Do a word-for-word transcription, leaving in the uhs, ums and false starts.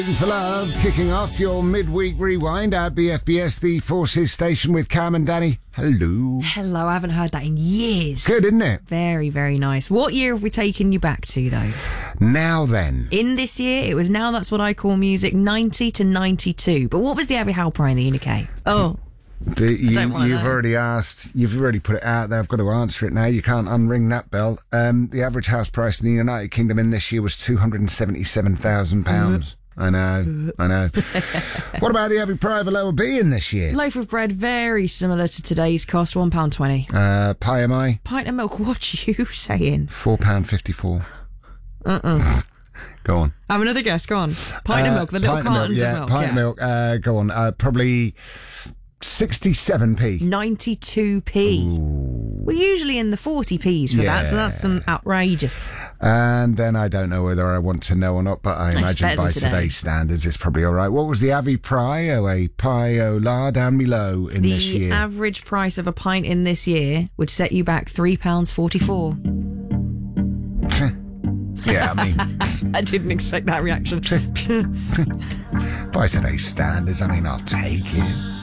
For Love, kicking off your midweek rewind at B F B S, the Forces station with Cam and Danny. Hello. Hello, I haven't heard that in years. Good, isn't it? Very, very nice. What year have we taken you back to, though? Now then. In this year, it was Now That's What I Call Music, ninety to ninety-two. But what was the Abbey Howe Prize in the U K? Oh. The, you, don't wanna you've know. already asked, you've already put it out there. I've got to answer it now. You can't unring that bell. Um, the average house price in the United Kingdom in this year was two hundred seventy-seven thousand pounds. I know, I know. What about the Abbey Private Lower B in this year? Loaf of bread, very similar to today's cost, one pound twenty. Uh, Pie am I? Pint of milk, what you saying? four pounds fifty-four. Uh-uh. Go on. Have another guess, go on. Pint of Uh, milk, the little pint of milk, cartons yeah, of milk. Pint yeah. of milk, uh, go on. Uh, probably sixty-seven p. ninety-two p. Ooh. We're usually in the forty p's for that, so that's some outrageous. And then I don't know whether I want to know or not, but I It's imagine better by than today. today's standards it's probably all right. What was the Abbey Pry o a pie o la down below in The this year? average price of a pint in this year would set you back three pounds forty-four. Yeah, I mean, I didn't expect that reaction. by today's standards, I mean, I'll take it.